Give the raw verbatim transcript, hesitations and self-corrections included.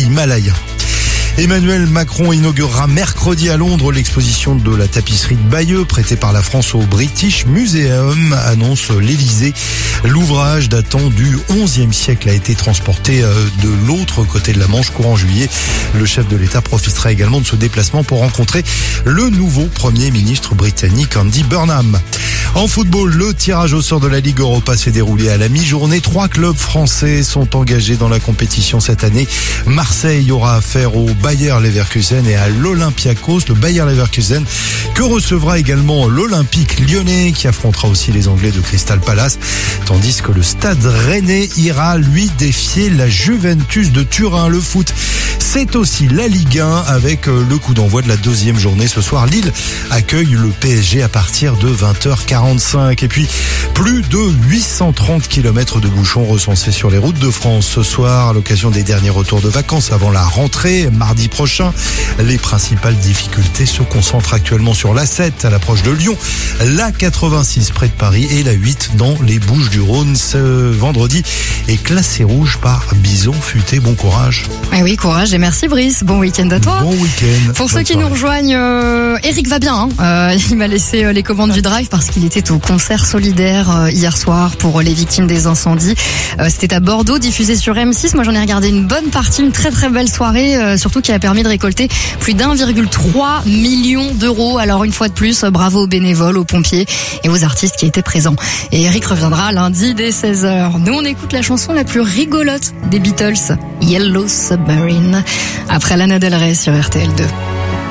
himalayens. Emmanuel Macron inaugurera mercredi à Londres l'exposition de la tapisserie de Bayeux prêtée par la France au British Museum, annonce l'Élysée. L'ouvrage datant du onzième siècle a été transporté de l'autre côté de la Manche courant juillet. Le chef de l'État profitera également de ce déplacement pour rencontrer le nouveau Premier ministre britannique Andy Burnham. En football, le tirage au sort de la Ligue Europa s'est déroulé à la mi-journée. Trois clubs français sont engagés dans la compétition cette année. Marseille aura affaire au Bayer Leverkusen et à l'Olympiakos. Le Bayer Leverkusen que recevra également l'Olympique lyonnais qui affrontera aussi les Anglais de Crystal Palace. Tandis que le Stade Rennais ira lui défier la Juventus de Turin. Le foot, c'est aussi la Ligue un avec le coup d'envoi de la deuxième journée. Ce soir, Lille accueille le P S G à partir de vingt heures quarante-cinq. Et puis, plus de huit cent trente kilomètres de bouchons recensés sur les routes de France ce soir à l'occasion des derniers retours de vacances avant la rentrée, mardi prochain. Les principales difficultés se concentrent actuellement sur l'A sept à l'approche de Lyon, l'A quatre-vingt-six près de Paris et l'A huit dans les Bouches-du-Rhône. Ce vendredi est classé rouge par Bison Futé. Bon courage. Eh oui, courage et merci Brice. Bon week-end à toi. Bon week-end. Pour ceux qui nous rejoignent, euh, Eric va bien. Hein. Euh, il m'a laissé euh, les commandes du drive parce qu'il était au concert solidaire euh, hier soir pour les victimes des incendies. Euh, C'était à Bordeaux, diffusé sur M six. Moi, j'en ai regardé une bonne partie, une très très belle soirée, euh, surtout qui a permis de récolter plus d'un virgule trois million d'euros. Alors une fois de plus, euh, bravo aux bénévoles, aux pompiers et aux artistes qui étaient présents. Et Eric reviendra lundi dès seize heures. Nous, on écoute la chanson la plus rigolote des Beatles, Yellow Submarine, après Lana Del Rey sur R T L deux.